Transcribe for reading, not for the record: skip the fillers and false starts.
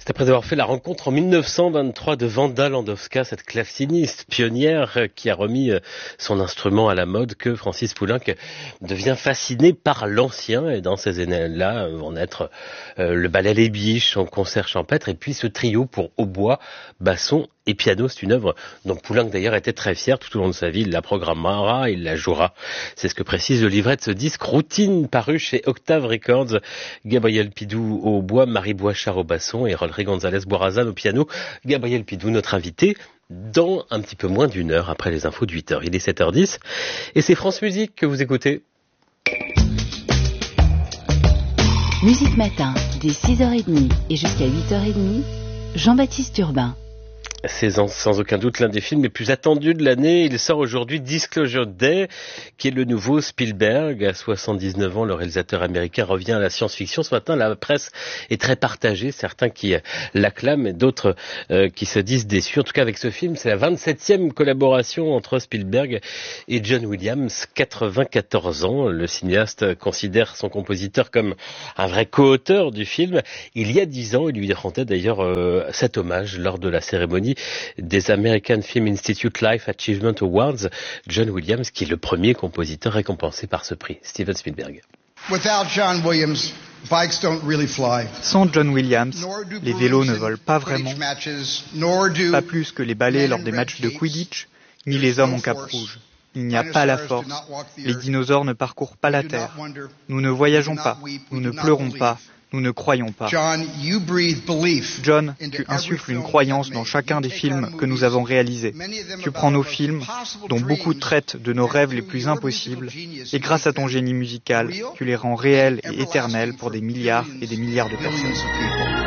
Après avoir fait la rencontre en 1923 de Wanda Landowska, cette claveciniste pionnière qui a remis son instrument à la mode, que Francis Poulenc devient fasciné par l'ancien. Et dans ces années-là vont naître le ballet Les Biches, son concert champêtre, et puis ce trio pour hautbois, basson et piano. C'est une œuvre dont Poulenc d'ailleurs était très fier tout au long de sa vie. Il la programmera, il la jouera. C'est ce que précise le livret de ce disque Routine, paru chez Octave Records. Gabriel Pidou au bois, Marie Boichard au basson et Rodrigue González Boirazan au piano. Gabriel Pidou, notre invité, dans un petit peu moins d'une heure après les infos de 8h. Il est 7h10 et c'est France Musique que vous écoutez. Musique Matin, dès 6h30 et jusqu'à 8h30, Jean-Baptiste Urbain. C'est sans aucun doute l'un des films les plus attendus de l'année. Il sort aujourd'hui Disclosure Day, qui est le nouveau Spielberg. À 79 ans, le réalisateur américain revient à la science-fiction. Ce matin, la presse est très partagée. Certains qui l'acclament et d'autres qui se disent déçus. En tout cas, avec ce film, c'est la 27e collaboration entre Spielberg et John Williams, 94 ans. Le cinéaste considère son compositeur comme un vrai co-auteur du film. Il y a 10 ans, il lui rendait d'ailleurs cet hommage lors de la cérémonie des American Film Institute Life Achievement Awards. John Williams, qui est le premier compositeur récompensé par ce prix. Steven Spielberg. Sans John Williams, les vélos ne volent pas vraiment, pas plus que les balais lors des matchs de Quidditch, ni les hommes en cape rouge. Il n'y a pas la force. Les dinosaures ne parcourent pas la Terre. Nous ne voyageons pas. Nous ne pleurons pas. Nous ne croyons pas. John, tu insuffles une croyance dans chacun des films que nous avons réalisés. Tu prends nos films, dont beaucoup traitent de nos rêves les plus impossibles, et grâce à ton génie musical, tu les rends réels et éternels pour des milliards et des milliards de personnes.